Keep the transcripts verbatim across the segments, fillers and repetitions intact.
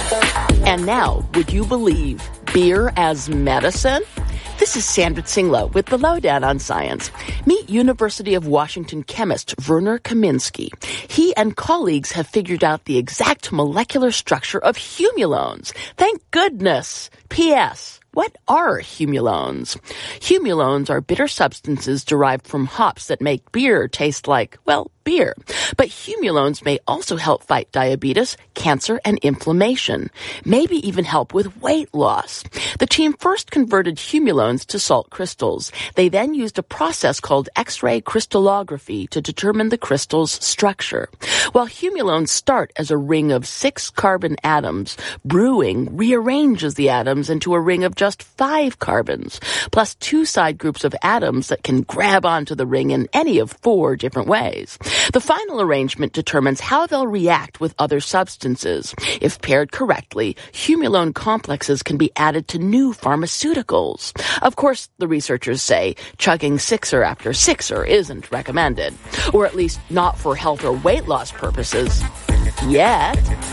And now, would you believe beer as medicine? This is Sandra Tsinglo with the Lowdown on Science. Meet University of Washington chemist Werner Kaminsky. He and colleagues have figured out the exact molecular structure of humulones. Thank goodness! P S What are humulones? Humulones are bitter substances derived from hops that make beer taste like, well, beer. But humulones may also help fight diabetes, cancer, and inflammation. Maybe even help with weight loss. The team first converted humulones to salt crystals. They then used a process called X-ray crystallography to determine the crystal's structure. While humulones start as a ring of six carbon atoms, brewing rearranges the atoms into a ring of just five carbons, plus two side groups of atoms that can grab onto the ring in any of four different ways. The final arrangement determines how they'll react with other substances. If paired correctly, humulone complexes can be added to new pharmaceuticals. Of course, the researchers say chugging sixer after sixer isn't recommended, or at least not for health or weight loss purposes. Yet.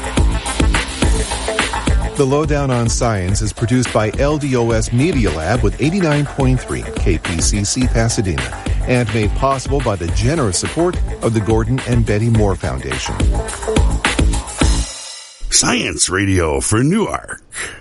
The Lowdown on Science is produced by L D O S Media Lab with eighty-nine point three K P C C Pasadena and made possible by the generous support of the Gordon and Betty Moore Foundation. Science Radio for Newark.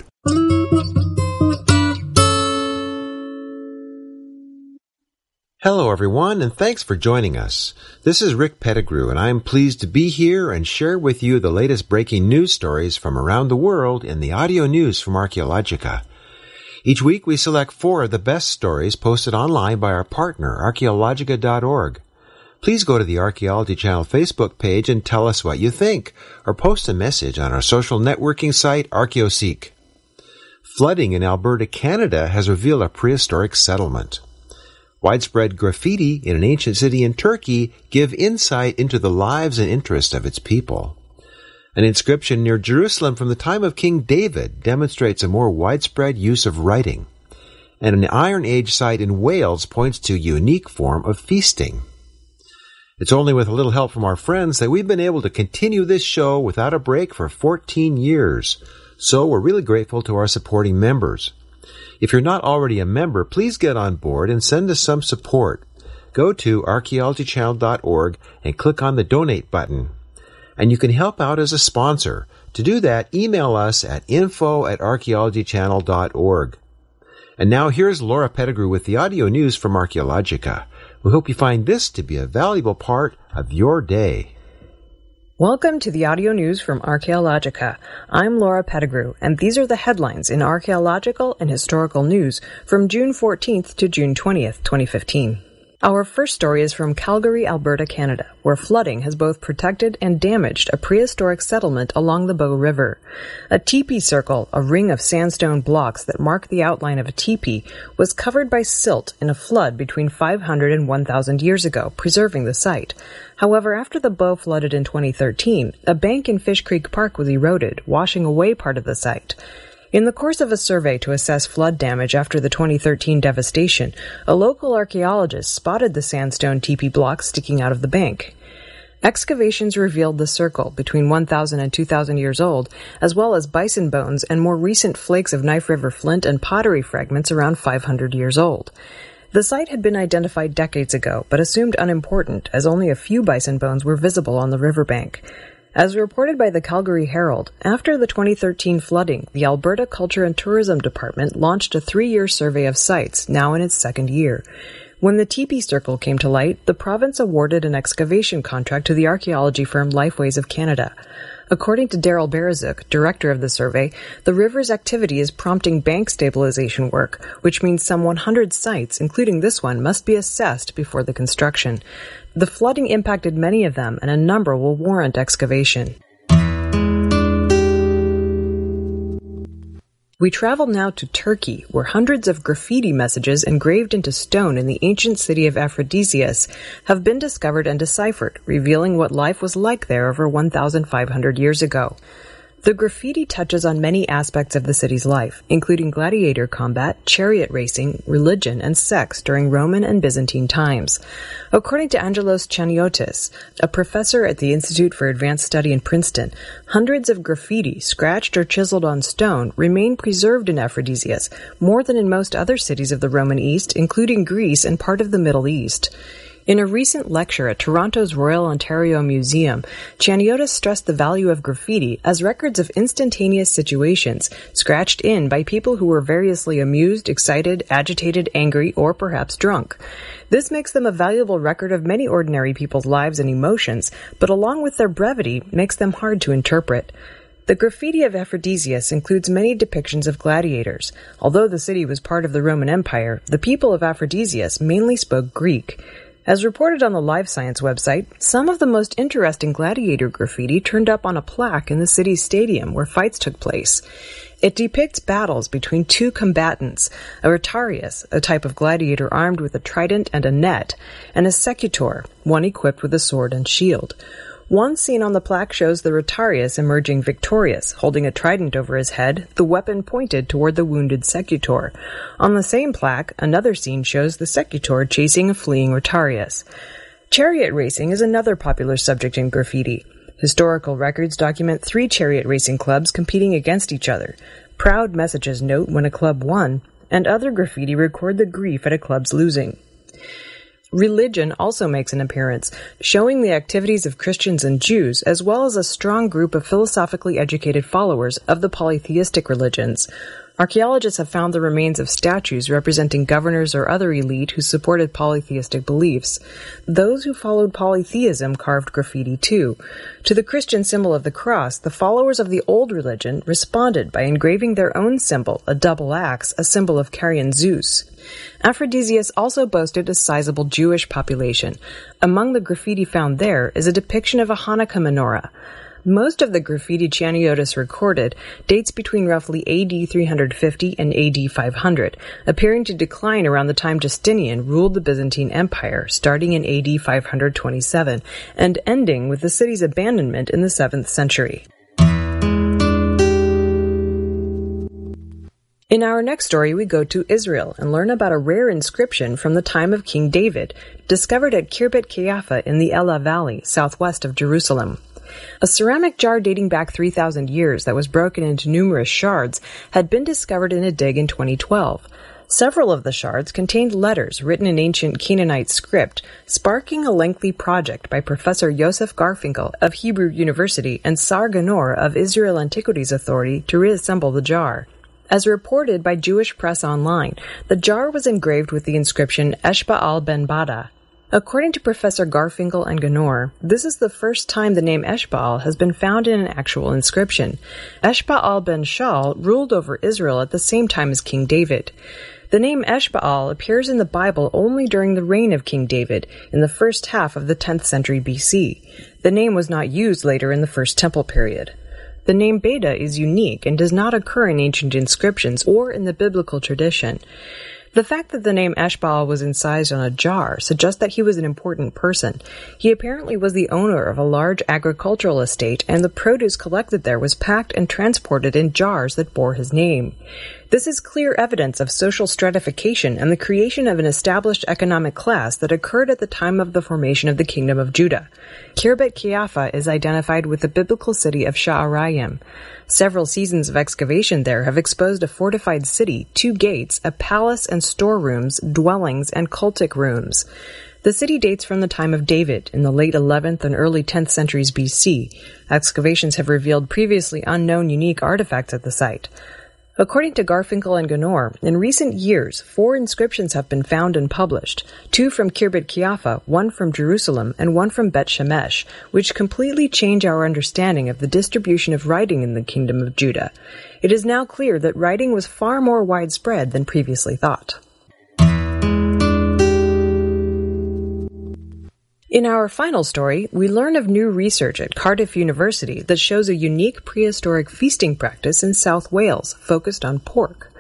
Hello, everyone, and thanks for joining us. This is Rick Pettigrew, and I'm pleased to be here and share with you the latest breaking news stories from around the world in the audio news from Archaeologica. Each week, we select four of the best stories posted online by our partner, archaeologica dot org. Please go to the Archaeology Channel Facebook page and tell us what you think, or post a message on our social networking site, ArchaeoSeek. Flooding in Alberta, Canada has revealed a prehistoric settlement. Widespread graffiti in an ancient city in Turkey give insight into the lives and interests of its people. An inscription near Jerusalem from the time of King David demonstrates a more widespread use of writing. And an Iron Age site in Wales points to a unique form of feasting. It's only with a little help from our friends that we've been able to continue this show without a break for fourteen years. So we're really grateful to our supporting members. If you're not already a member, please get on board and send us some support. Go to archaeology channel dot org and click on the donate button. And you can help out as a sponsor. To do that, email us at info at archaeology channel dot org. And now here's Laura Pettigrew with the audio news from Archaeologica. We hope you find this to be a valuable part of your day. Welcome to the audio news from Archaeologica. I'm Laura Pettigrew, and these are the headlines in archaeological and historical news from June fourteenth to June twentieth, twenty fifteen. Our first story is from Calgary, Alberta, Canada, where flooding has both protected and damaged a prehistoric settlement along the Bow River. A teepee circle, a ring of sandstone blocks that mark the outline of a teepee, was covered by silt in a flood between five hundred and one thousand years ago, preserving the site. However, after the Bow flooded in twenty thirteen, a bank in Fish Creek Park was eroded, washing away part of the site. In the course of a survey to assess flood damage after the twenty thirteen devastation, a local archaeologist spotted the sandstone teepee blocks sticking out of the bank. Excavations revealed the circle, between one thousand and two thousand years old, as well as bison bones and more recent flakes of Knife River flint and pottery fragments around five hundred years old. The site had been identified decades ago, but assumed unimportant, as only a few bison bones were visible on the riverbank. As reported by the Calgary Herald, after the twenty thirteen flooding, the Alberta Culture and Tourism Department launched a three-year survey of sites, now in its second year. When the teepee circle came to light, the province awarded an excavation contract to the archaeology firm Lifeways of Canada. According to Daryl Berezook, director of the survey, the river's activity is prompting bank stabilization work, which means some one hundred sites, including this one, must be assessed before the construction. The flooding impacted many of them, and a number will warrant excavation. We travel now to Turkey, where hundreds of graffiti messages engraved into stone in the ancient city of Aphrodisias have been discovered and deciphered, revealing what life was like there over one thousand five hundred years ago. The graffiti touches on many aspects of the city's life, including gladiator combat, chariot racing, religion, and sex during Roman and Byzantine times. According to Angelos Chaniotis, a professor at the Institute for Advanced Study in Princeton, hundreds of graffiti, scratched or chiseled on stone, remain preserved in Aphrodisias, more than in most other cities of the Roman East, including Greece and part of the Middle East. In a recent lecture at Toronto's Royal Ontario Museum, Chaniotis stressed the value of graffiti as records of instantaneous situations, scratched in by people who were variously amused, excited, agitated, angry, or perhaps drunk. This makes them a valuable record of many ordinary people's lives and emotions, but along with their brevity, makes them hard to interpret. The graffiti of Aphrodisias includes many depictions of gladiators. Although the city was part of the Roman Empire, the people of Aphrodisias mainly spoke Greek. As reported on the Live Science website, some of the most interesting gladiator graffiti turned up on a plaque in the city's stadium where fights took place. It depicts battles between two combatants, a rotarius, a type of gladiator armed with a trident and a net, and a secutor, one equipped with a sword and shield. One scene on the plaque shows the rotarius emerging victorious, holding a trident over his head, the weapon pointed toward the wounded secutor. On the same plaque, another scene shows the secutor chasing a fleeing rotarius. Chariot racing is another popular subject in graffiti. Historical records document three chariot racing clubs competing against each other. Proud messages note when a club won, and other graffiti record the grief at a club's losing. Religion also makes an appearance, showing the activities of Christians and Jews, as well as a strong group of philosophically educated followers of the polytheistic religions. Archaeologists have found the remains of statues representing governors or other elite who supported polytheistic beliefs. Those who followed polytheism carved graffiti too. To the Christian symbol of the cross, the followers of the old religion responded by engraving their own symbol, a double axe, a symbol of carrion Zeus. Aphrodisias also boasted a sizable Jewish population. Among the graffiti found there is a depiction of a Hanukkah menorah. Most of the graffiti Chaniotis recorded dates between roughly A D three fifty and A D five hundred, appearing to decline around the time Justinian ruled the Byzantine Empire, starting in A D five twenty-seven, and ending with the city's abandonment in the seventh century. In our next story, we go to Israel and learn about a rare inscription from the time of King David, discovered at Khirbet Qeiyafa in the Elah Valley, southwest of Jerusalem. A ceramic jar dating back three thousand years that was broken into numerous shards had been discovered in a dig in twenty twelve. Several of the shards contained letters written in ancient Canaanite script, sparking a lengthy project by Professor Yosef Garfinkel of Hebrew University and Sar Ganor of Israel Antiquities Authority to reassemble the jar. As reported by Jewish Press Online, the jar was engraved with the inscription Eshba'al ben Bada. According to Professor Garfinkel and Ganor, this is the first time the name Eshba'al has been found in an actual inscription. Eshba'al ben Shaul ruled over Israel at the same time as King David. The name Eshba'al appears in the Bible only during the reign of King David, in the first half of the tenth century B C. The name was not used later in the First Temple period. The name Beda is unique and does not occur in ancient inscriptions or in the biblical tradition. The fact that the name Eshba'al was incised on a jar suggests that he was an important person. He apparently was the owner of a large agricultural estate, and the produce collected there was packed and transported in jars that bore his name. This is clear evidence of social stratification and the creation of an established economic class that occurred at the time of the formation of the Kingdom of Judah. Khirbet Qeiyafa is identified with the biblical city of Sha'arayim. Several seasons of excavation there have exposed a fortified city, two gates, a palace and storerooms, dwellings, and cultic rooms. The city dates from the time of David, in the late eleventh and early tenth centuries B C. Excavations have revealed previously unknown unique artifacts at the site. According to Garfinkel and Ganor, in recent years, four inscriptions have been found and published, two from Khirbet Qeiyafa, one from Jerusalem, and one from Bet Shemesh, which completely change our understanding of the distribution of writing in the Kingdom of Judah. It is now clear that writing was far more widespread than previously thought. In our final story, we learn of new research at Cardiff University that shows a unique prehistoric feasting practice in South Wales focused on pork.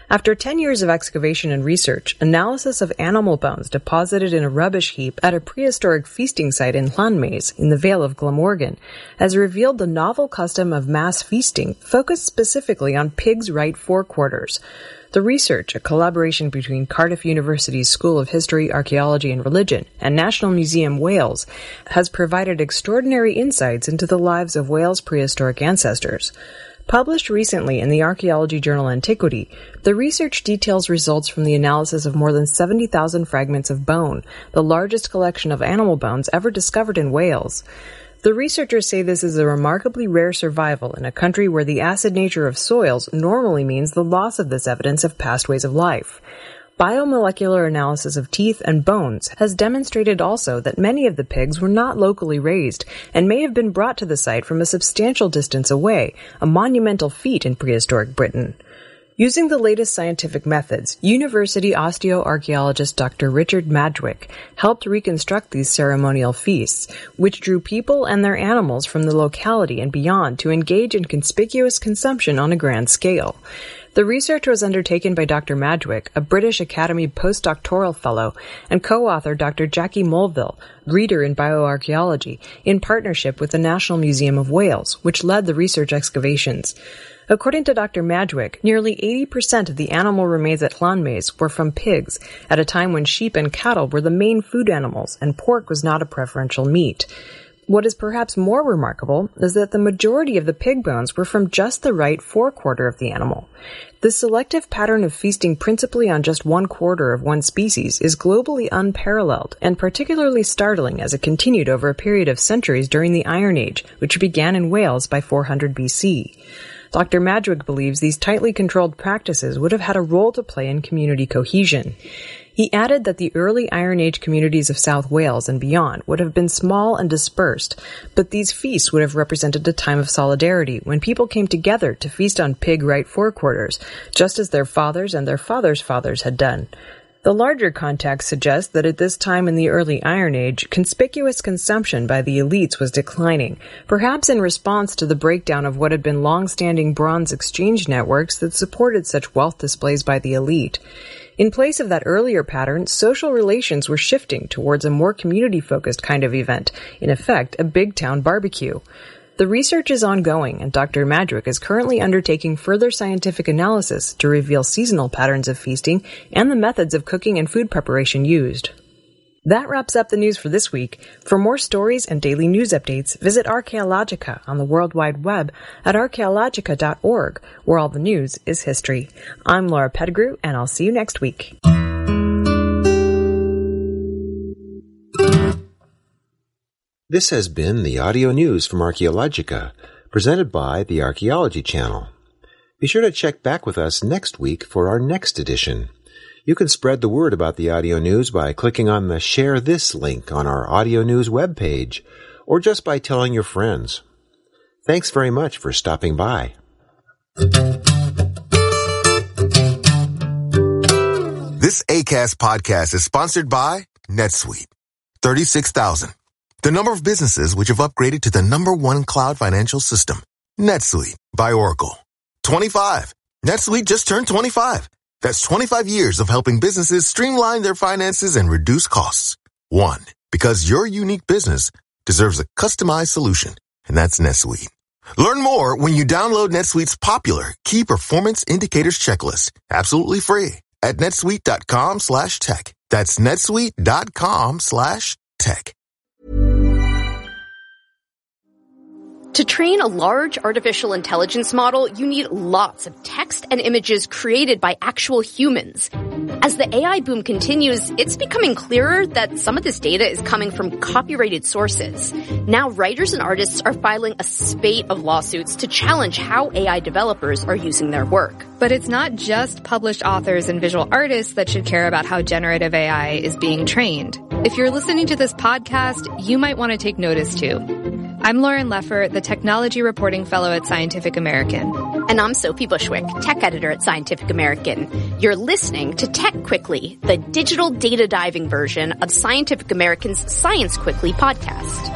After ten years of excavation and research, analysis of animal bones deposited in a rubbish heap at a prehistoric feasting site in Llanmaes in the Vale of Glamorgan has revealed the novel custom of mass feasting focused specifically on pigs' right forequarters. The research, a collaboration between Cardiff University's School of History, Archaeology and Religion and National Museum Wales, has provided extraordinary insights into the lives of Wales' prehistoric ancestors. Published recently in the archaeology journal Antiquity, the research details results from the analysis of more than seventy thousand fragments of bone, the largest collection of animal bones ever discovered in Wales. The researchers say this is a remarkably rare survival in a country where the acid nature of soils normally means the loss of this evidence of past ways of life. Biomolecular analysis of teeth and bones has demonstrated also that many of the pigs were not locally raised and may have been brought to the site from a substantial distance away, a monumental feat in prehistoric Britain. Using the latest scientific methods, university osteoarchaeologist Doctor Richard Madgwick helped reconstruct these ceremonial feasts, which drew people and their animals from the locality and beyond to engage in conspicuous consumption on a grand scale. The research was undertaken by Doctor Madgwick, a British Academy postdoctoral fellow, and co-author Doctor Jackie Mulville, reader in bioarchaeology, in partnership with the National Museum of Wales, which led the research excavations. According to Doctor Madgwick, nearly eighty percent of the animal remains at Llanmaes were from pigs, at a time when sheep and cattle were the main food animals and pork was not a preferential meat. What is perhaps more remarkable is that the majority of the pig bones were from just the right forequarter of the animal. This selective pattern of feasting principally on just one quarter of one species is globally unparalleled and particularly startling as it continued over a period of centuries during the Iron Age, which began in Wales by four hundred B C. Doctor Madgwick believes these tightly controlled practices would have had a role to play in community cohesion. He added that the early Iron Age communities of South Wales and beyond would have been small and dispersed, but these feasts would have represented a time of solidarity when people came together to feast on pig right forequarters, just as their fathers and their fathers' fathers had done. The larger context suggests that at this time in the early Iron Age, conspicuous consumption by the elites was declining, perhaps in response to the breakdown of what had been long-standing bronze exchange networks that supported such wealth displays by the elite. In place of that earlier pattern, social relations were shifting towards a more community-focused kind of event, in effect, a big-town barbecue. The research is ongoing, and Doctor Madgwick is currently undertaking further scientific analysis to reveal seasonal patterns of feasting and the methods of cooking and food preparation used. That wraps up the news for this week. For more stories and daily news updates, visit Archaeologica on the World Wide Web at archaeologica dot org, where all the news is history. I'm Laura Pettigrew, and I'll see you next week. This has been the audio news from Archaeologica, presented by the Archaeology Channel. Be sure to check back with us next week for our next edition. You can spread the word about the audio news by clicking on the Share This link on our audio news webpage, or just by telling your friends. Thanks very much for stopping by. This Acast podcast is sponsored by NetSuite. thirty-six thousand. The number of businesses which have upgraded to the number one cloud financial system. NetSuite by Oracle. twenty-five. NetSuite just turned twenty-five. That's twenty-five years of helping businesses streamline their finances and reduce costs. One, because your unique business deserves a customized solution, and that's NetSuite. Learn more when you download NetSuite's popular Key Performance Indicators checklist, absolutely free, at netsuite.com slash tech. That's netsuite.com slash tech. To train a large artificial intelligence model, you need lots of text and images created by actual humans. As the A I boom continues, it's becoming clearer that some of this data is coming from copyrighted sources. Now writers and artists are filing a spate of lawsuits to challenge how A I developers are using their work. But it's not just published authors and visual artists that should care about how generative A I is being trained. If you're listening to this podcast, you might want to take notice too. I'm Lauren Leffer, the Technology Reporting Fellow at Scientific American. And I'm Sophie Bushwick, Tech Editor at Scientific American. You're listening to Tech Quickly, the digital data diving version of Scientific American's Science Quickly podcast.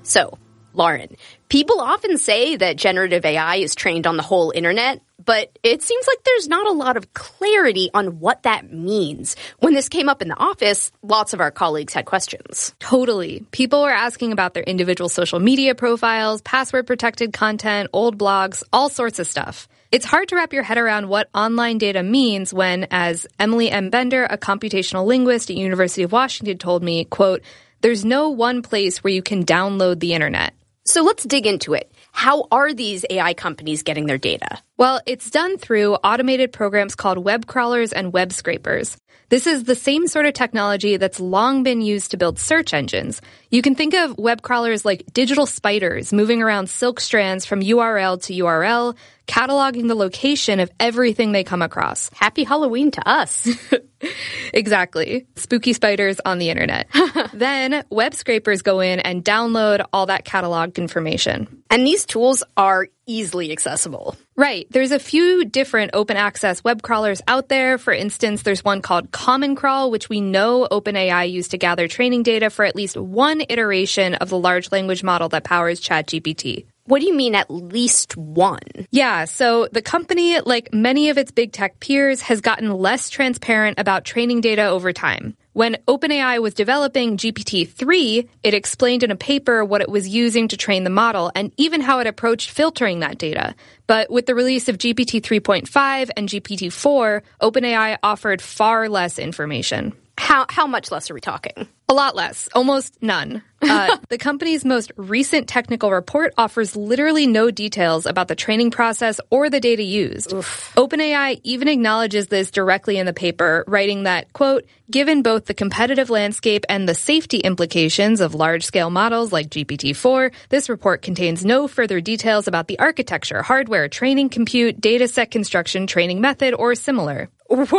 So, Lauren, people often say that generative A I is trained on the whole internet, but it seems like there's not a lot of clarity on what that means. When this came up in the office, lots of our colleagues had questions. Totally. People were asking about their individual social media profiles, password-protected content, old blogs, all sorts of stuff. It's hard to wrap your head around what online data means when, as Emily M. Bender, a computational linguist at University of Washington, told me, quote, "There's no one place where you can download the internet." So let's dig into it. How are these A I companies getting their data? Well, it's done through automated programs called web crawlers and web scrapers. This is the same sort of technology that's long been used to build search engines. You can think of web crawlers like digital spiders moving around silk strands from U R L to U R L, cataloging the location of everything they come across. Happy Halloween to us. Exactly. Spooky spiders on the internet. Then web scrapers go in and download all that cataloged information. And these tools are easily accessible. Right. There's a few different open access web crawlers out there. For instance, there's one called Common Crawl, which we know OpenAI used to gather training data for at least one iteration of the large language model that powers ChatGPT. What do you mean at least one? Yeah, so the company, like many of its big tech peers, has gotten less transparent about training data over time. When OpenAI was developing G P T three, it explained in a paper what it was using to train the model and even how it approached filtering that data. But with the release of G P T three point five and G P T four, OpenAI offered far less information. How how much less are we talking? A lot less. Almost none. Uh, the company's most recent technical report offers literally no details about the training process or the data used. Oof. OpenAI even acknowledges this directly in the paper, writing that, quote, "Given both the competitive landscape and the safety implications of large-scale models like G P T four, this report contains no further details about the architecture, hardware, training compute, dataset construction, training method, or similar."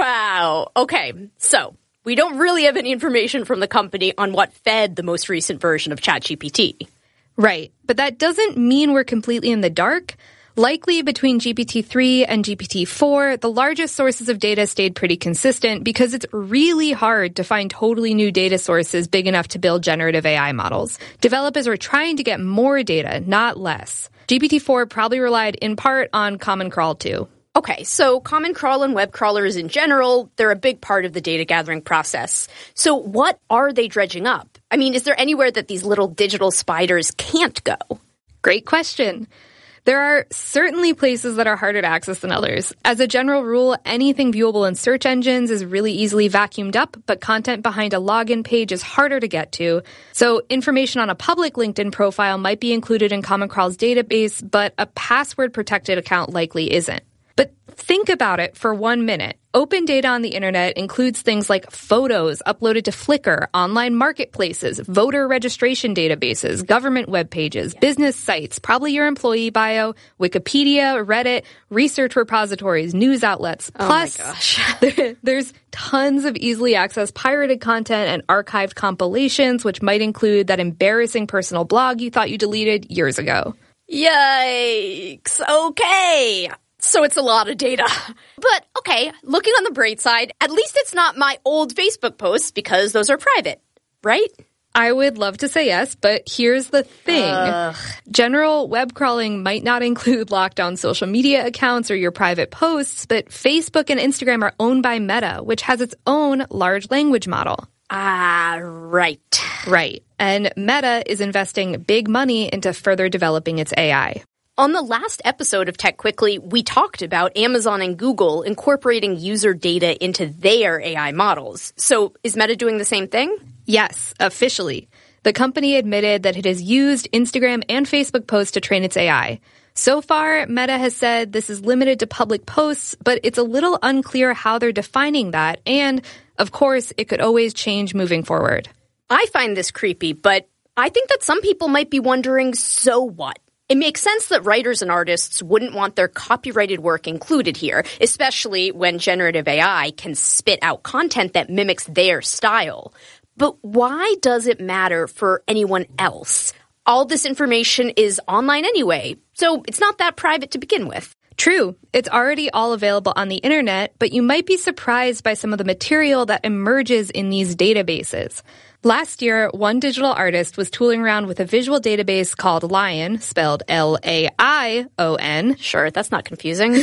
Wow. Okay, so we don't really have any information from the company on what fed the most recent version of ChatGPT. Right. But that doesn't mean we're completely in the dark. Likely between G P T three and G P T four, the largest sources of data stayed pretty consistent because it's really hard to find totally new data sources big enough to build generative A I models. Developers are trying to get more data, not less. G P T four probably relied in part on Common Crawl too. Okay, so Common Crawl and web crawlers in general, they're a big part of the data gathering process. So what are they dredging up? I mean, is there anywhere that these little digital spiders can't go? Great question. There are certainly places that are harder to access than others. As a general rule, anything viewable in search engines is really easily vacuumed up, but content behind a login page is harder to get to. So information on a public LinkedIn profile might be included in Common Crawl's database, but a password-protected account likely isn't. But think about it for one minute. Open data on the internet includes things like photos uploaded to Flickr, online marketplaces, voter registration databases, government web pages, business sites, probably your employee bio, Wikipedia, Reddit, research repositories, news outlets. Oh Plus, my gosh. there, there's tons of easily accessed pirated content and archived compilations, which might include that embarrassing personal blog you thought you deleted years ago. Yikes. Okay. So it's a lot of data. But, okay, looking on the bright side, at least it's not my old Facebook posts because those are private, right? I would love to say yes, but here's the thing. Ugh. General web crawling might not include locked down social media accounts or your private posts, but Facebook and Instagram are owned by Meta, which has its own large language model. Ah, right. Right. And Meta is investing big money into further developing its A I. On the last episode of Tech Quickly, we talked about Amazon and Google incorporating user data into their A I models. So is Meta doing the same thing? Yes, officially. The company admitted that it has used Instagram and Facebook posts to train its A I. So far, Meta has said this is limited to public posts, but it's a little unclear how they're defining that. And, of course, it could always change moving forward. I find this creepy, but I think that some people might be wondering, so what? It makes sense that writers and artists wouldn't want their copyrighted work included here, especially when generative A I can spit out content that mimics their style. But why does it matter for anyone else? All this information is online anyway, so it's not that private to begin with. True. It's already all available on the internet, but you might be surprised by some of the material that emerges in these databases. Last year, one digital artist was tooling around with a visual database called Lion, spelled L A I O N. Sure, that's not confusing.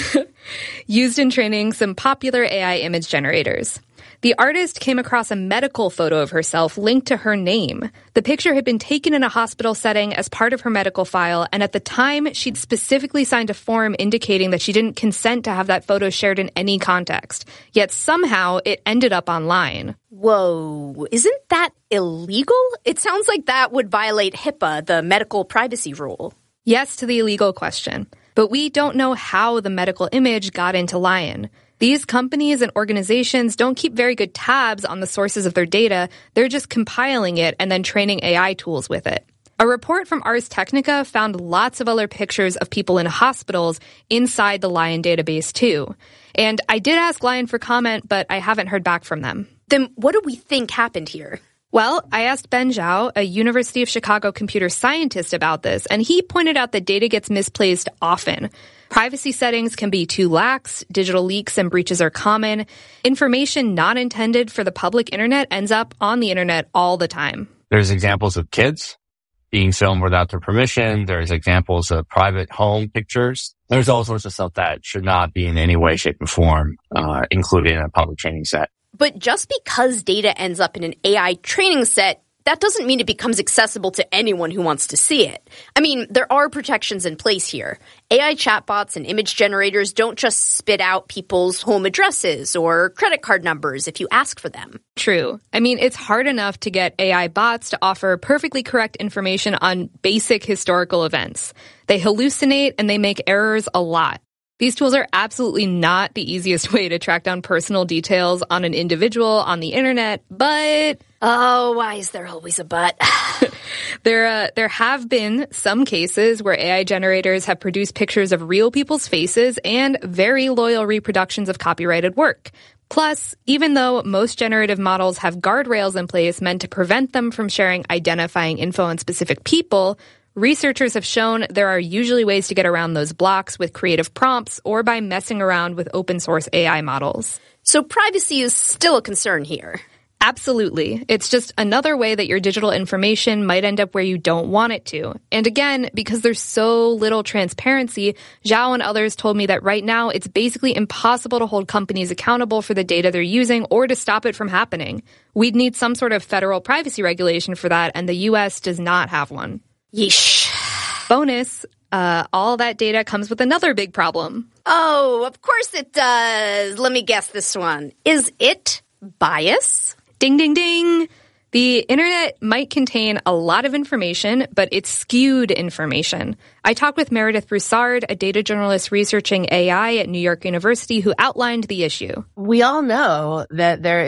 Used in training some popular A I image generators. The artist came across a medical photo of herself linked to her name. The picture had been taken in a hospital setting as part of her medical file, and at the time, she'd specifically signed a form indicating that she didn't consent to have that photo shared in any context. Yet somehow, it ended up online. Whoa, isn't that illegal? It sounds like that would violate HIPAA, the medical privacy rule. Yes to the illegal question. But we don't know how the medical image got into Lion. These companies and organizations don't keep very good tabs on the sources of their data. They're just compiling it and then training A I tools with it. A report from Ars Technica found lots of other pictures of people in hospitals inside the Lion database, too. And I did ask Lion for comment, but I haven't heard back from them. Then what do we think happened here? Well, I asked Ben Zhao, a University of Chicago computer scientist, about this, and he pointed out that data gets misplaced often. Privacy settings can be too lax, digital leaks and breaches are common. Information not intended for the public internet ends up on the internet all the time. There's examples of kids being filmed without their permission. There's examples of private home pictures. There's all sorts of stuff that should not be in any way, shape, or form uh, included in a public training set. But just because data ends up in an A I training set, that doesn't mean it becomes accessible to anyone who wants to see it. I mean, there are protections in place here. A I chatbots and image generators don't just spit out people's home addresses or credit card numbers if you ask for them. True. I mean, it's hard enough to get A I bots to offer perfectly correct information on basic historical events. They hallucinate and they make errors a lot. These tools are absolutely not the easiest way to track down personal details on an individual on the internet, but... Oh, why is there always a but? there, uh, there have been some cases where A I generators have produced pictures of real people's faces and very loyal reproductions of copyrighted work. Plus, even though most generative models have guardrails in place meant to prevent them from sharing identifying info on specific people, researchers have shown there are usually ways to get around those blocks with creative prompts or by messing around with open source A I models. So privacy is still a concern here. Absolutely. It's just another way that your digital information might end up where you don't want it to. And again, because there's so little transparency, Zhao and others told me that right now it's basically impossible to hold companies accountable for the data they're using or to stop it from happening. We'd need some sort of federal privacy regulation for that, and the U S does not have one. Yeesh. Bonus, uh, all that data comes with another big problem. Oh, of course it does. Let me guess this one. Is it bias? Ding, ding, ding. The internet might contain a lot of information, but it's skewed information. I talked with Meredith Broussard, a data journalist researching A I at New York University, who outlined the issue. We all know that there